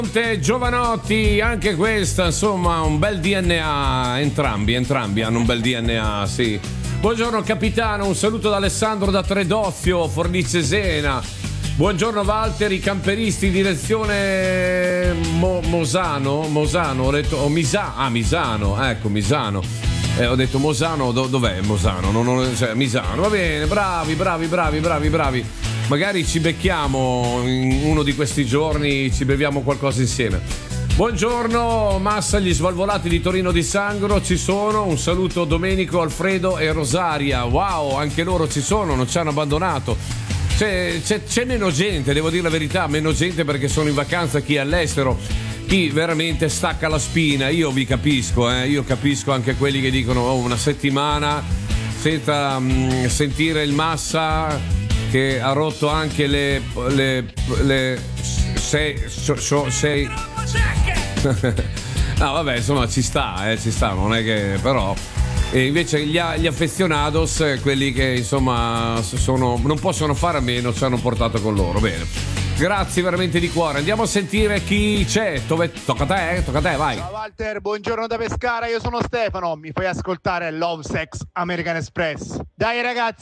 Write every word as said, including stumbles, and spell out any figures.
Giovanotti, anche questa, insomma, un bel D N A, entrambi, entrambi hanno un bel D N A, sì. Buongiorno capitano, un saluto da Alessandro da Tredozio, Fornicesena. Buongiorno Walter, i camperisti in direzione Mo- Mosano, Mosano, ho detto, oh, Misa- ah Misano, ecco Misano. Eh, ho detto Mosano, do- dov'è Mosano? Non, non, cioè, Misano, va bene, bravi, bravi, bravi, bravi, bravi. Magari ci becchiamo in uno di questi giorni, ci beviamo qualcosa insieme. Buongiorno, Massa, gli svalvolati di Torino di Sangro ci sono. Un saluto Domenico, Alfredo e Rosaria. Wow, anche loro ci sono, non ci hanno abbandonato. C'è, c'è, c'è meno gente, devo dire la verità, meno gente perché sono in vacanza, chi è all'estero, chi veramente stacca la spina. Io vi capisco, eh, io capisco anche quelli che dicono oh, una settimana senza mh, sentire il Massa che ha rotto anche le le, le sei, sei... no vabbè insomma ci sta eh, ci sta, non è che però e invece gli, gli affezionados, quelli che insomma sono, non possono fare a meno, ci hanno portato con loro. Bene, grazie veramente di cuore. Andiamo a sentire chi c'è. Dove... tocca a te, eh? tocca a te, vai. Ciao Walter, buongiorno da Pescara, io sono Stefano, mi fai ascoltare Love Sex American Express. Dai ragazzi.